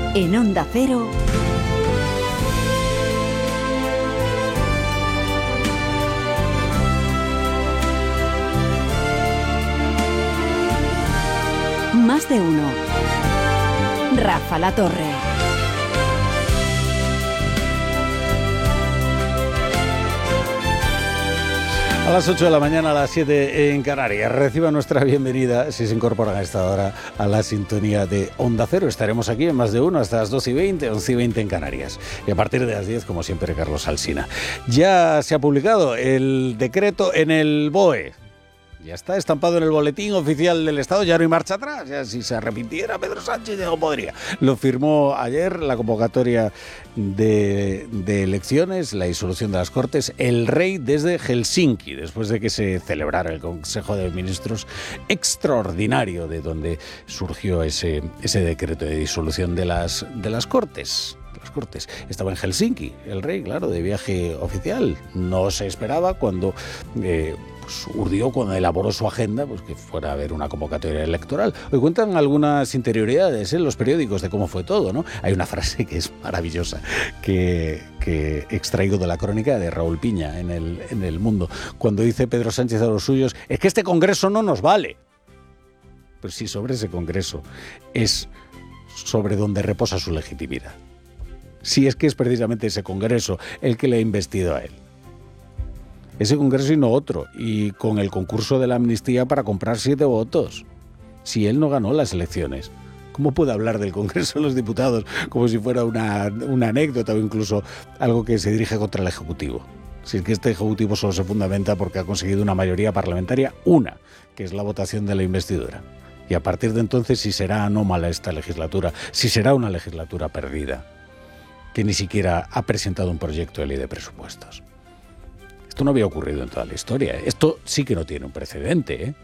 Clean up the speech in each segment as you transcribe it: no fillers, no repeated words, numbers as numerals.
En Onda Cero, Más de Uno. Rafa La Torre. A las 8 de la mañana, a las 7 en Canarias. Reciba nuestra bienvenida, si se incorporan a esta hora, a la sintonía de Onda Cero. Estaremos aquí en Más de Uno hasta las 12:20, 11:20 en Canarias. Y a partir de las 10, como siempre, Carlos Alsina. Ya se ha publicado el decreto en el BOE. Ya está estampado en el boletín oficial del Estado, ya no hay marcha atrás. Ya si se arrepintiera Pedro Sánchez ya no podría. Lo firmó ayer la convocatoria de elecciones, la disolución de las Cortes, el rey desde Helsinki, después de que se celebrara el Consejo de Ministros extraordinario de donde surgió ese decreto de disolución de las Cortes. Las Cortes. Estaba en Helsinki, el rey, claro, de viaje oficial. No se esperaba cuando urdió, cuando elaboró su agenda, pues que fuera a haber una convocatoria electoral. Hoy cuentan algunas interioridades en los periódicos de cómo fue todo, ¿no? Hay una frase que es maravillosa, que he extraído de la crónica de Raúl Piña en el Mundo, cuando dice Pedro Sánchez a los suyos: es que este Congreso no nos vale. Pues sí, sobre ese Congreso es sobre donde reposa su legitimidad. Si es que es precisamente ese Congreso el que le ha investido a él. Ese Congreso y no otro, y con el concurso de la amnistía para comprar 7 votos. Si él no ganó las elecciones, ¿cómo puede hablar del Congreso de los Diputados como si fuera una anécdota o incluso algo que se dirige contra el Ejecutivo? Si es que este Ejecutivo solo se fundamenta porque ha conseguido una mayoría parlamentaria, una, que es la votación de la investidura. Y a partir de entonces, si será anómala esta legislatura, si será una legislatura perdida, que ni siquiera ha presentado un proyecto de ley de presupuestos. Esto no había ocurrido en toda la historia. Esto sí que no tiene un precedente, ¿eh?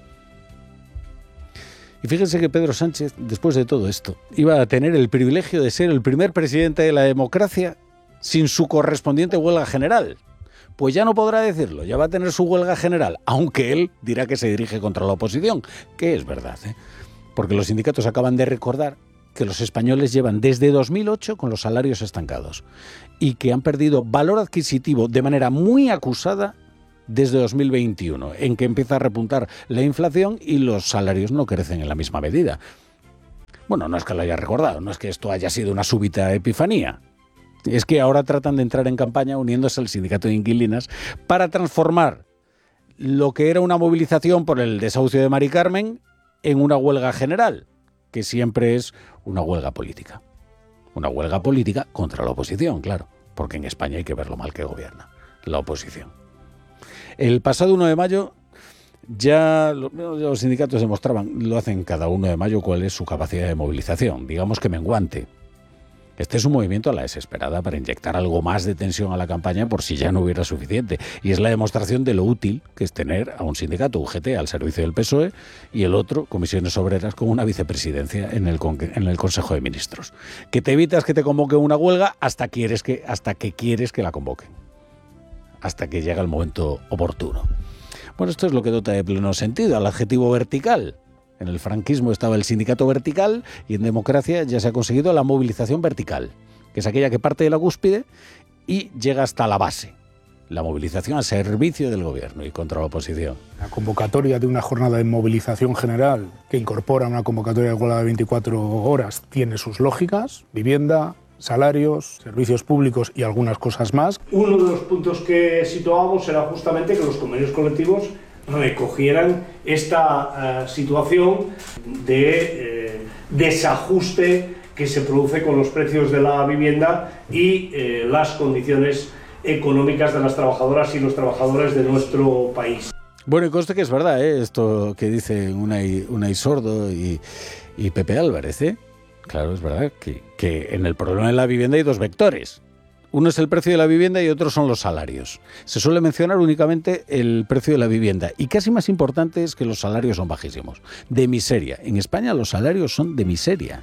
Y fíjense que Pedro Sánchez, después de todo esto, iba a tener el privilegio de ser el primer presidente de la democracia sin su correspondiente huelga general. Pues ya no podrá decirlo, ya va a tener su huelga general, aunque él dirá que se dirige contra la oposición, que es verdad, ¿eh? Porque los sindicatos acaban de recordar que los españoles llevan desde 2008 con los salarios estancados y que han perdido valor adquisitivo de manera muy acusada desde 2021, en que empieza a repuntar la inflación y los salarios no crecen en la misma medida. Bueno, no es que lo haya recordado, no es que esto haya sido una súbita epifanía. Es que ahora tratan de entrar en campaña uniéndose al sindicato de inquilinas para transformar lo que era una movilización por el desahucio de Mari Carmen en una huelga general, que siempre es una huelga política. Una huelga política contra la oposición, claro, porque en España hay que ver lo mal que gobierna la oposición. El pasado 1 de mayo ya los sindicatos demostraban, lo hacen cada 1 de mayo, cuál es su capacidad de movilización, digamos que menguante. Este es un movimiento a la desesperada para inyectar algo más de tensión a la campaña por si ya no hubiera suficiente. Y es la demostración de lo útil que es tener a un sindicato, UGT, al servicio del PSOE, y el otro, Comisiones Obreras, con una vicepresidencia en el Consejo de Ministros. Que te evitas que te convoquen una huelga hasta que quieres que la convoquen. Hasta que llega el momento oportuno. Bueno, esto es lo que dota de pleno sentido al adjetivo vertical. En el franquismo estaba el sindicato vertical y en democracia ya se ha conseguido la movilización vertical, que es aquella que parte de la cúspide y llega hasta la base. La movilización al servicio del gobierno y contra la oposición. La convocatoria de una jornada de movilización general que incorpora una convocatoria de huelga de 24 horas tiene sus lógicas: vivienda, salarios, servicios públicos y algunas cosas más. Uno de los puntos que situábamos era justamente que los convenios colectivos recogieran esta situación de desajuste que se produce con los precios de la vivienda y las condiciones económicas de las trabajadoras y los trabajadores de nuestro país. Bueno, y conste que es verdad, esto que dice Unai Sordo y Pepe Álvarez, Claro, es verdad que en el problema de la vivienda hay dos vectores. Uno es el precio de la vivienda y otro son los salarios. Se suele mencionar únicamente el precio de la vivienda y casi más importante es que los salarios son bajísimos, de miseria. En España los salarios son de miseria.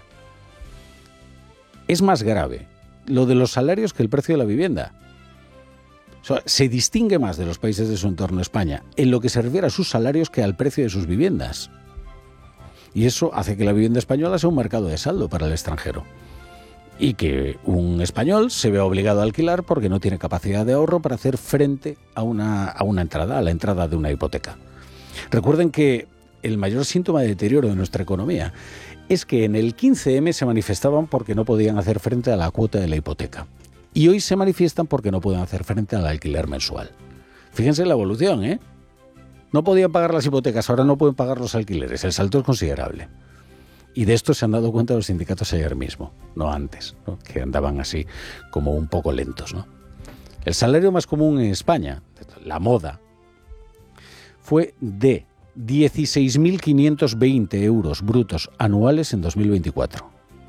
Es más grave lo de los salarios que el precio de la vivienda. O sea, se distingue más de los países de su entorno España en lo que se refiere a sus salarios que al precio de sus viviendas. Y eso hace que la vivienda española sea un mercado de saldo para el extranjero. y que un español se ve obligado a alquilar porque no tiene capacidad de ahorro para hacer frente a una entrada, a la entrada de una hipoteca. Recuerden que el mayor síntoma de deterioro de nuestra economía es que en el 15M se manifestaban porque no podían hacer frente a la cuota de la hipoteca. Y hoy se manifiestan porque no pueden hacer frente al alquiler mensual. Fíjense la evolución, ¿eh? No podían pagar las hipotecas, ahora no pueden pagar los alquileres. El salto es considerable. Y de esto se han dado cuenta los sindicatos ayer mismo, no antes, ¿no? Que andaban así como un poco lentos, ¿no? El salario más común en España, la moda, fue de 16.520 euros brutos anuales en 2024.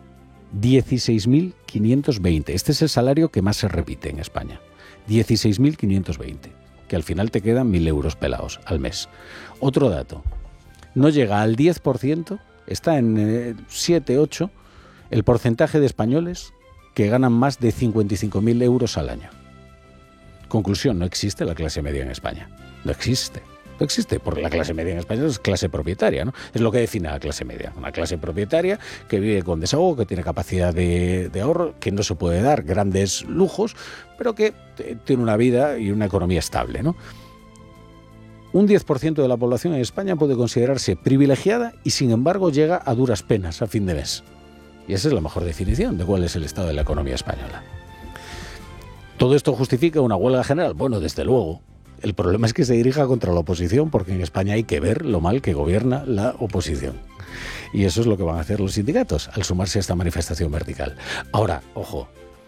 16.520. Este es el salario que más se repite en España. 16.520. Que al final te quedan 1.000 euros pelados al mes. Otro dato. No llega al 10%, está en 7, 8, el porcentaje de españoles que ganan más de 55.000 euros al año. Conclusión, no existe la clase media en España. No existe. No existe, porque la clase media en España es clase propietaria, ¿no? Es lo que define a la clase media. Una clase propietaria que vive con desahogo, que tiene capacidad de ahorro, que no se puede dar grandes lujos, pero que tiene una vida y una economía estable, ¿no? Un 10% de la población en España puede considerarse privilegiada y, sin embargo, llega a duras penas a fin de mes. Y esa es la mejor definición de cuál es el estado de la economía española. ¿Todo esto justifica una huelga general? Bueno, desde luego. El problema es que se dirija contra la oposición, porque en España hay que ver lo mal que gobierna la oposición. Y eso es lo que van a hacer los sindicatos al sumarse a esta manifestación vertical. Ahora, ojo,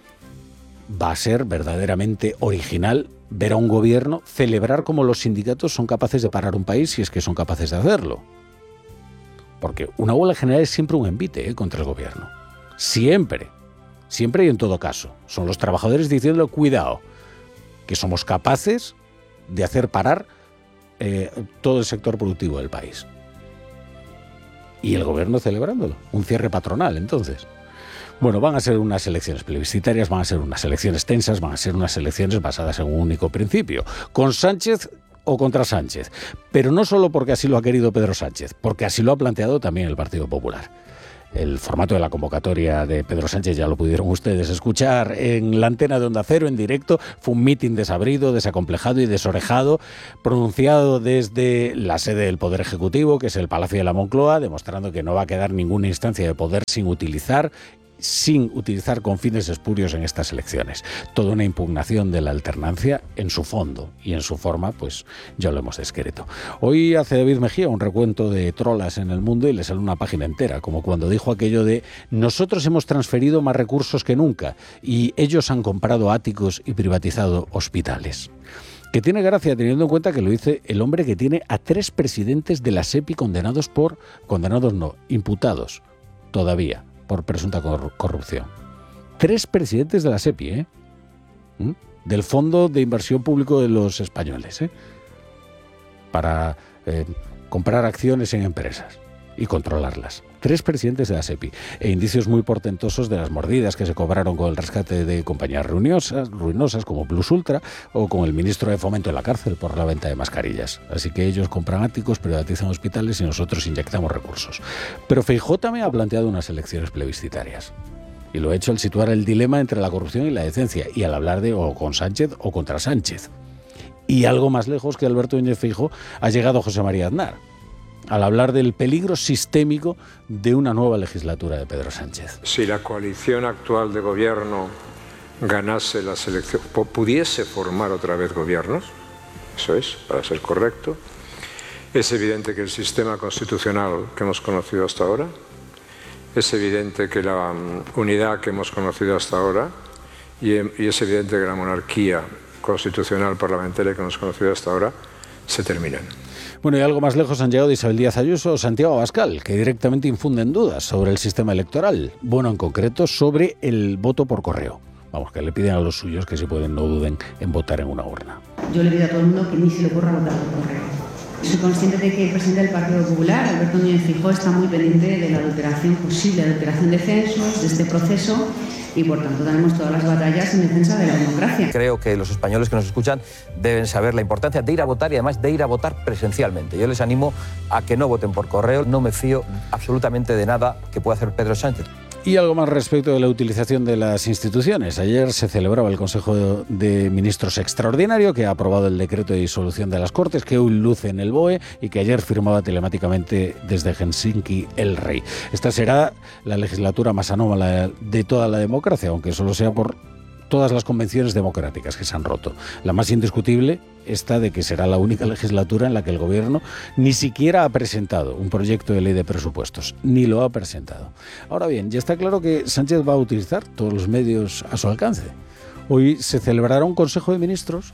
va a ser verdaderamente original ver a un gobierno celebrar cómo los sindicatos son capaces de parar un país si es que son capaces de hacerlo. Porque una huelga general es siempre un envite contra el gobierno. Siempre. Siempre y en todo caso. Son los trabajadores diciendo, cuidado, que somos capaces de hacer parar todo el sector productivo del país. Y el gobierno celebrándolo. Un cierre patronal, entonces. Bueno, van a ser unas elecciones plebiscitarias, van a ser unas elecciones tensas, van a ser unas elecciones basadas en un único principio. Con Sánchez o contra Sánchez. Pero no solo porque así lo ha querido Pedro Sánchez, porque así lo ha planteado también el Partido Popular. El formato de la convocatoria de Pedro Sánchez ya lo pudieron ustedes escuchar en la antena de Onda Cero en directo. Fue un mitin desabrido, desacomplejado y desorejado, pronunciado desde la sede del Poder Ejecutivo, que es el Palacio de la Moncloa, demostrando que no va a quedar ninguna instancia de poder sin utilizar con fines espurios en estas elecciones. Toda una impugnación de la alternancia en su fondo, y en su forma, pues ya lo hemos descrito. Hoy hace David Mejía un recuento de trolas en el mundo y le sale una página entera, como cuando dijo aquello de: nosotros hemos transferido más recursos que nunca y ellos han comprado áticos y privatizado hospitales. Que tiene gracia teniendo en cuenta que lo dice el hombre que tiene a 3 presidentes de la SEPI imputados todavía por presunta corrupción. 3 presidentes de la SEPI, ¿eh? Del Fondo de Inversión Público de los Españoles, ¿eh? Para comprar acciones en empresas y controlarlas. 3 presidentes de la SEPI. E indicios muy portentosos de las mordidas que se cobraron con el rescate de compañías ruinosas como Plus Ultra, o con el ministro de Fomento en la cárcel por la venta de mascarillas. Así que ellos compran áticos, privatizan hospitales y nosotros inyectamos recursos. Pero Feijóo también ha planteado unas elecciones plebiscitarias. Y lo ha hecho al situar el dilema entre la corrupción y la decencia, y al hablar de o con Sánchez o contra Sánchez. Y algo más lejos que Alberto Núñez Feijóo ha llegado José María Aznar, al hablar del peligro sistémico de una nueva legislatura de Pedro Sánchez. Si la coalición actual de gobierno ganase las elecciones, pudiese formar otra vez gobiernos, eso es, para ser correcto, es evidente que el sistema constitucional que hemos conocido hasta ahora, es evidente que la unidad que hemos conocido hasta ahora, y es evidente que la monarquía constitucional parlamentaria que hemos conocido hasta ahora se terminan. Bueno, y algo más lejos han llegado Isabel Díaz Ayuso o Santiago Abascal, que directamente infunden dudas sobre el sistema electoral. Bueno, en concreto sobre el voto por correo. Vamos, que le piden a los suyos que si pueden no duden en votar en una urna. Yo le pido a todo el mundo que ni se le ocurra votar por correo. Soy consciente de que el presidente del Partido Popular, Alberto Núñez Feijóo, está muy pendiente de la adulteración posible, la adulteración de censos, de este proceso, y por tanto daremos todas las batallas en defensa de la democracia. Creo que los españoles que nos escuchan deben saber la importancia de ir a votar y además de ir a votar presencialmente. Yo les animo a que no voten por correo. No me fío absolutamente de nada que pueda hacer Pedro Sánchez. Y algo más respecto de la utilización de las instituciones. Ayer se celebraba el Consejo de Ministros Extraordinario, que ha aprobado el decreto de disolución de las Cortes, que hoy luce en el BOE y que ayer firmaba telemáticamente desde Helsinki el Rey. Esta será la legislatura más anómala de toda la democracia, aunque solo sea por todas las convenciones democráticas que se han roto. La más indiscutible, esta de que será la única legislatura en la que el Gobierno ni siquiera ha presentado un proyecto de ley de presupuestos, ni lo ha presentado. Ahora bien, ya está claro que Sánchez va a utilizar todos los medios a su alcance. Hoy se celebrará un Consejo de Ministros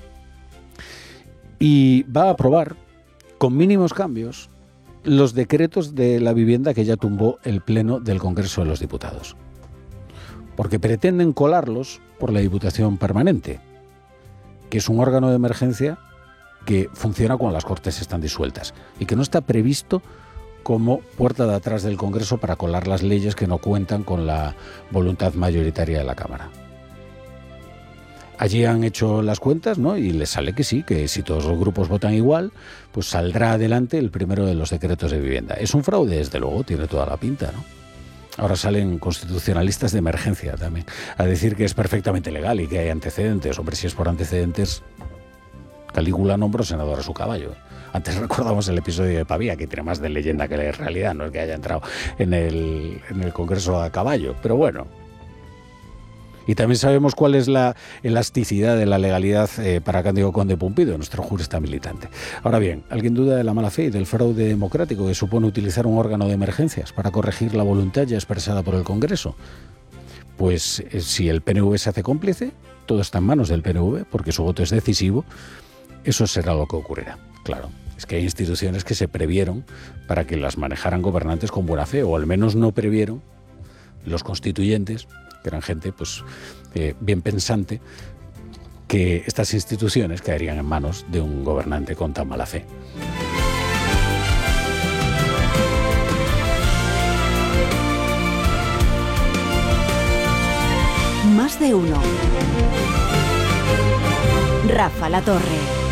y va a aprobar, con mínimos cambios, los decretos de la vivienda que ya tumbó el Pleno del Congreso de los Diputados. Porque pretenden colarlos por la Diputación Permanente, que es un órgano de emergencia que funciona cuando las Cortes están disueltas y que no está previsto como puerta de atrás del Congreso para colar las leyes que no cuentan con la voluntad mayoritaria de la Cámara. Allí han hecho las cuentas, ¿no? Y les sale que sí, que si todos los grupos votan igual, pues saldrá adelante el primero de los decretos de vivienda. Es un fraude, desde luego, tiene toda la pinta, ¿no? Ahora salen constitucionalistas de emergencia también a decir que es perfectamente legal y que hay antecedentes. Hombre, si es por antecedentes, Calígula nombró senador a su caballo. Antes recordamos el episodio de Pavía, que tiene más de leyenda que de realidad, no es que haya entrado en el Congreso a caballo, pero bueno. Y también sabemos cuál es la elasticidad de la legalidad para Cándido Conde Pumpido, nuestro jurista militante. Ahora bien, ¿alguien duda de la mala fe y del fraude democrático que supone utilizar un órgano de emergencias para corregir la voluntad ya expresada por el Congreso? Pues si el PNV se hace cómplice, todo está en manos del PNV, porque su voto es decisivo, eso será lo que ocurrirá. Claro, es que hay instituciones que se previeron para que las manejaran gobernantes con buena fe, o al menos no previeron los constituyentes, que eran gente pues bien pensante, que estas instituciones caerían en manos de un gobernante con tan mala fe. Más de uno. Rafa La Torre.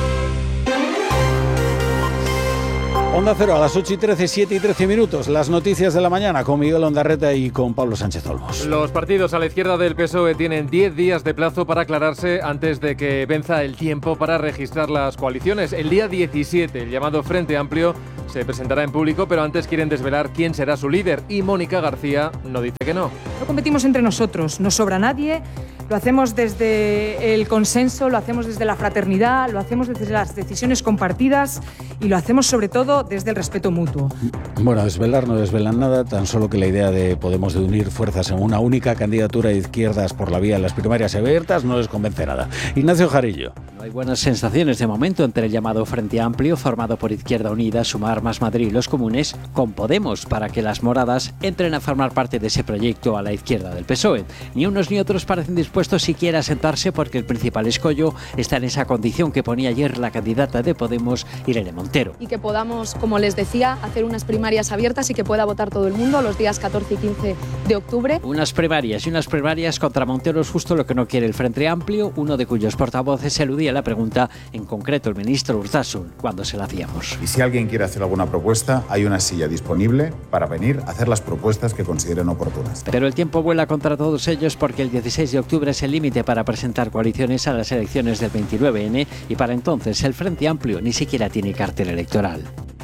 Onda Cero a las 8:13, 7:13 minutos. Las noticias de la mañana con Miguel Ondarreta y con Pablo Sánchez Olmos. Los partidos a la izquierda del PSOE tienen 10 días de plazo para aclararse antes de que venza el tiempo para registrar las coaliciones. El día 17, el llamado Frente Amplio, se presentará en público, pero antes quieren desvelar quién será su líder. Y Mónica García no dice que no. No competimos entre nosotros, no sobra nadie. Lo hacemos desde el consenso, lo hacemos desde la fraternidad, lo hacemos desde las decisiones compartidas y lo hacemos sobre todo desde el respeto mutuo. Bueno, desvelar no desvelan nada, tan solo que la idea de Podemos de unir fuerzas en una única candidatura de izquierdas por la vía de las primarias abiertas no les convence nada. Ignacio Jarillo. No hay buenas sensaciones de momento entre el llamado Frente Amplio, formado por Izquierda Unida, Sumar, Más Madrid y los Comunes, con Podemos, para que las moradas entren a formar parte de ese proyecto a la izquierda del PSOE. Ni unos ni otros parecen dispuestos siquiera a sentarse, porque el principal escollo está en esa condición que ponía ayer la candidata de Podemos, Irene Montero. Y que podamos, como les decía, hacer unas primarias abiertas y que pueda votar todo el mundo los días 14 y 15 de octubre. Unas primarias contra Montero es justo lo que no quiere el Frente Amplio, uno de cuyos portavoces eludía la pregunta, en concreto el ministro Urtasun, cuando se la hacíamos. Y si alguien quiere hacer alguna propuesta, hay una silla disponible para venir a hacer las propuestas que consideren oportunas. Pero el tiempo vuela contra todos ellos, porque el 16 de octubre es el límite para presentar coaliciones a las elecciones del 29N y para entonces el Frente Amplio ni siquiera tiene cartel electoral.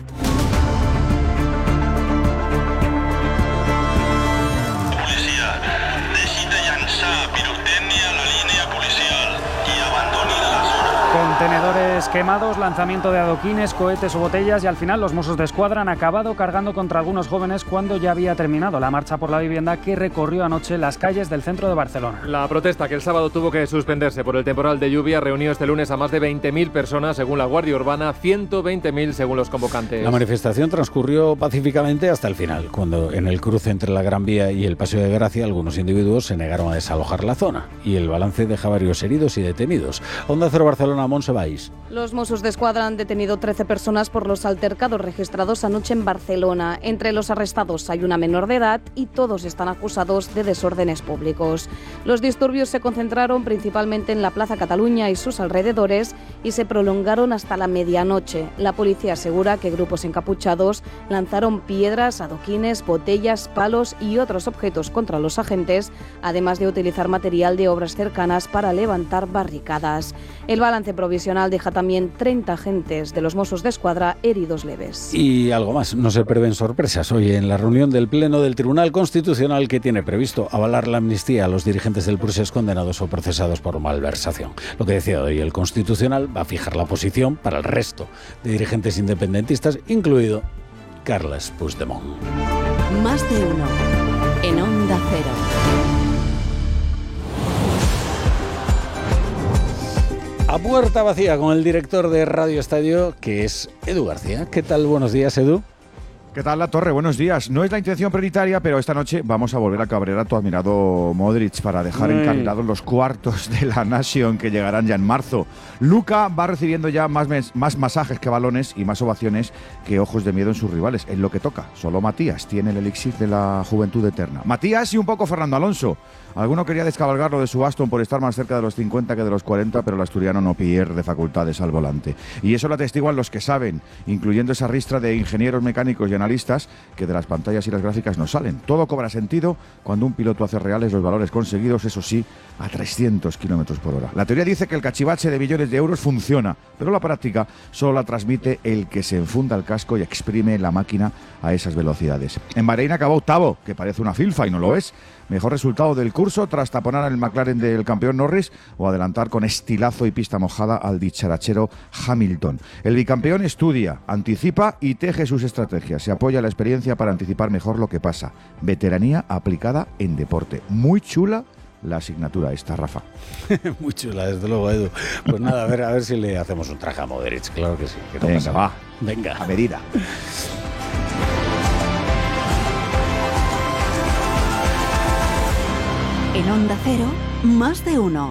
Contenedores quemados, lanzamiento de adoquines, cohetes o botellas y al final los Mossos d'Esquadra han acabado cargando contra algunos jóvenes cuando ya había terminado la marcha por la vivienda que recorrió anoche las calles del centro de Barcelona. La protesta, que el sábado tuvo que suspenderse por el temporal de lluvia, reunió este lunes a más de 20.000 personas según la Guardia Urbana, 120.000 según los convocantes. La manifestación transcurrió pacíficamente hasta el final, cuando en el cruce entre la Gran Vía y el Paseo de Gracia algunos individuos se negaron a desalojar la zona y el balance deja varios heridos y detenidos. Onda Cero Barcelona, Montse Valls. Los Los Mossos d'Esquadra han detenido 13 personas por los altercados registrados anoche en Barcelona. Entre los arrestados hay una menor de edad y todos están acusados de desórdenes públicos. Los disturbios se concentraron principalmente en la Plaza Cataluña y sus alrededores y se prolongaron hasta la medianoche. La policía asegura que grupos encapuchados lanzaron piedras, adoquines, botellas, palos y otros objetos contra los agentes, además de utilizar material de obras cercanas para levantar barricadas. El balance provisional deja también 30 agentes de los Mossos d'Esquadra heridos leves. Y algo más, no se prevén sorpresas hoy en la reunión del Pleno del Tribunal Constitucional, que tiene previsto avalar la amnistía a los dirigentes del Prusés condenados o procesados por malversación. Lo que decía hoy el Constitucional va a fijar la posición para el resto de dirigentes independentistas, incluido Carles Puigdemont. Más de uno en Onda Cero. A puerta vacía con el director de Radio Estadio, que es Edu García. ¿Qué tal? Buenos días, Edu. ¿Qué tal, La Torre? Buenos días. No es la intención prioritaria, pero esta noche vamos a volver a cabrear a tu admirado Modric para dejar encarrilados los cuartos de la Nation que llegarán ya en marzo. Luka va recibiendo ya más masajes que balones y más ovaciones que ojos de miedo en sus rivales. Es lo que toca. Solo Matías tiene el elixir de la juventud eterna. Matías y un poco Fernando Alonso. Alguno quería descabalgarlo de su Aston por estar más cerca de los 50 que de los 40, pero el asturiano no pierde facultades al volante. Y eso lo atestiguan los que saben, incluyendo esa ristra de ingenieros mecánicos y analistas que de las pantallas y las gráficas no salen. Todo cobra sentido cuando un piloto hace reales los valores conseguidos, eso sí, a 300 kilómetros por hora. La teoría dice que el cachivache de billones de euros funciona, pero la práctica solo la transmite el que se enfunda el casco y exprime la máquina a esas velocidades. En Bahrein acabó octavo, que parece una filfa y no lo es. Mejor resultado del curso tras taponar al McLaren del campeón Norris o adelantar con estilazo y pista mojada al dicharachero Hamilton. El bicampeón estudia, anticipa y teje sus estrategias. Se apoya en la experiencia para anticipar mejor lo que pasa. Veteranía aplicada en deporte. Muy chula la asignatura esta, Rafa. Muy chula, desde luego, Edu. Pues nada, a ver si le hacemos un traje a Modric. Claro que sí. Que no Venga, va. Venga. A medida. En Onda Cero, más de uno.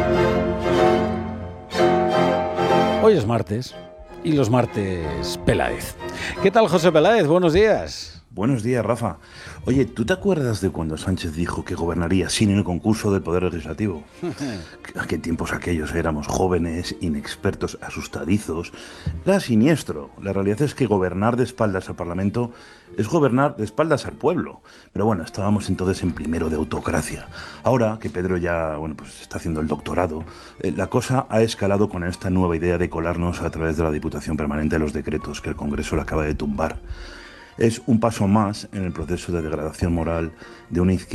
Hoy es martes y los martes Peláez. ¿Qué tal, José Peláez? Buenos días. Buenos días, Rafa. Oye, ¿tú te acuerdas de cuando Sánchez dijo que gobernaría sin el concurso del Poder Legislativo? ¿A qué tiempos aquellos? Éramos jóvenes, inexpertos, asustadizos. Era siniestro. La realidad es que gobernar de espaldas al Parlamento es gobernar de espaldas al pueblo. Pero bueno, estábamos entonces en primero de autocracia. Ahora que Pedro ya pues está haciendo el doctorado, la cosa ha escalado con esta nueva idea de colarnos a través de la Diputación Permanente de los Decretos que el Congreso le acaba de tumbar. Es un paso más en el proceso de degradación moral de una izquierda